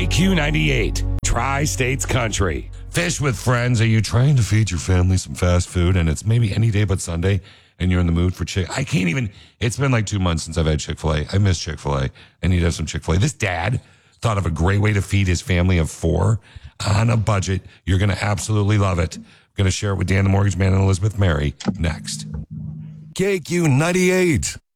KQ98, Tri-States Country. Fish with friends. Are you trying to feed your family some fast food and it's maybe any day but Sunday and you're in the mood for I can't even, it's been like 2 months since I've had Chick-fil-A. I miss Chick-fil-A. I need to have some Chick-fil-A. This dad thought of a great way to feed his family of 4 on a budget. You're going to absolutely love it. I'm going to share it with Dan the Mortgage Man and Elizabeth Mary next. KQ98.